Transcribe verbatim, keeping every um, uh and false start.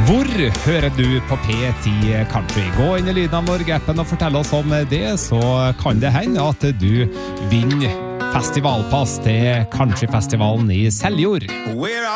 Hvor hører du på P ti Country? Gå inn i Lyden av Norge-appen og fortell oss om det, så kan det hende at du vinner festivalpass til Countryfestivalen i Seljord.